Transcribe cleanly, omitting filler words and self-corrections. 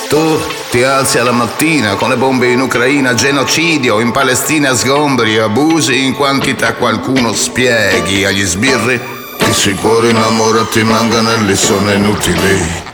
Tu ti alzi alla mattina con le bombe in Ucraina, genocidio, in Palestina sgombri, abusi in quantità, qualcuno spieghi agli sbirri che se il cuore innamorati manganelli sono inutili.